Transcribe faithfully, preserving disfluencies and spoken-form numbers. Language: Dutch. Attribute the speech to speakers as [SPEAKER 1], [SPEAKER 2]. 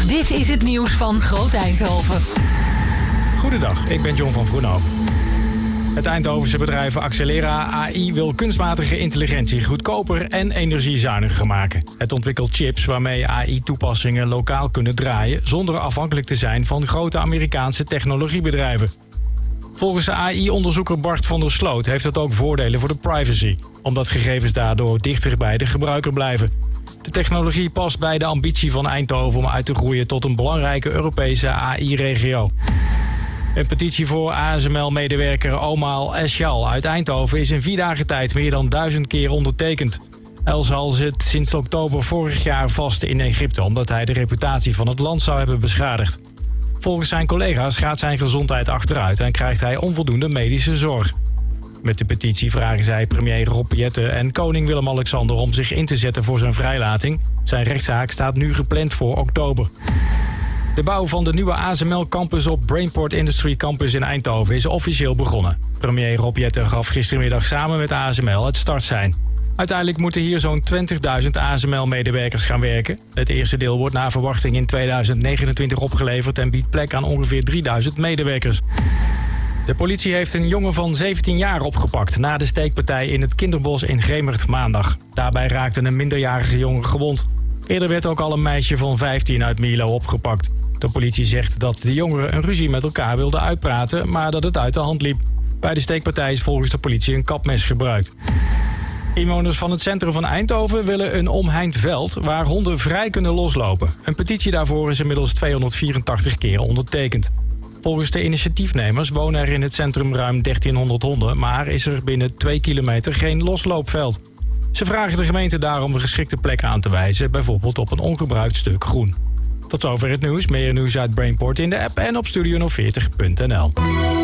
[SPEAKER 1] Dit is het nieuws van Groot Eindhoven.
[SPEAKER 2] Goedendag, ik ben John van Vroenhoven. Het Eindhovense bedrijf Accelera A I wil kunstmatige intelligentie goedkoper en energiezuiniger maken. Het ontwikkelt chips waarmee A I-toepassingen lokaal kunnen draaien zonder afhankelijk te zijn van grote Amerikaanse technologiebedrijven. Volgens de A I-onderzoeker Bart van der Sloot heeft het ook voordelen voor de privacy, omdat gegevens daardoor dichter bij de gebruiker blijven. De technologie past bij de ambitie van Eindhoven om uit te groeien tot een belangrijke Europese A I-regio. Een petitie voor A S M L-medewerker Omar Eschal uit Eindhoven is in vier dagen tijd meer dan duizend keer ondertekend. Elshal zit sinds oktober vorig jaar vast in Egypte omdat hij de reputatie van het land zou hebben beschadigd. Volgens zijn collega's gaat zijn gezondheid achteruit en krijgt hij onvoldoende medische zorg. Met de petitie vragen zij premier Rob Jetten en koning Willem-Alexander om zich in te zetten voor zijn vrijlating. Zijn rechtszaak staat nu gepland voor oktober. De bouw van de nieuwe A S M L-campus op Brainport Industry Campus in Eindhoven is officieel begonnen. Premier Rob Jetten gaf gistermiddag samen met A S M L het startsein. Uiteindelijk moeten hier zo'n twintigduizend A S M L-medewerkers gaan werken. Het eerste deel wordt naar verwachting in tweeduizend negenentwintig opgeleverd en biedt plek aan ongeveer drieduizend medewerkers. De politie heeft een jongen van zeventien jaar opgepakt na de steekpartij in het kinderbos in Gemert maandag. Daarbij raakte een minderjarige jongen gewond. Eerder werd ook al een meisje van vijftien uit Mierlo opgepakt. De politie zegt dat de jongeren een ruzie met elkaar wilden uitpraten, maar dat het uit de hand liep. Bij de steekpartij is volgens de politie een kapmes gebruikt. Inwoners van het centrum van Eindhoven willen een omheind veld waar honden vrij kunnen loslopen. Een petitie daarvoor is inmiddels tweehonderdvierentachtig keer ondertekend. Volgens de initiatiefnemers wonen er in het centrum ruim dertienhonderd honden, maar is er binnen twee kilometer geen losloopveld. Ze vragen de gemeente daarom een geschikte plek aan te wijzen, bijvoorbeeld op een ongebruikt stuk groen. Tot zover het nieuws. Meer nieuws uit Brainport in de app en op studio nul veertig punt n l.